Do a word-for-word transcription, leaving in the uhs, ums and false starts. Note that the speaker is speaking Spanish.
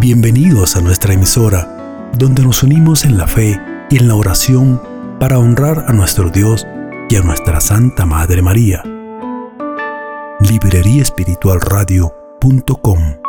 Bienvenidos a nuestra emisora, donde nos unimos en la fe y en la oración para honrar a nuestro Dios y a nuestra Santa Madre María. librería espiritual radio punto com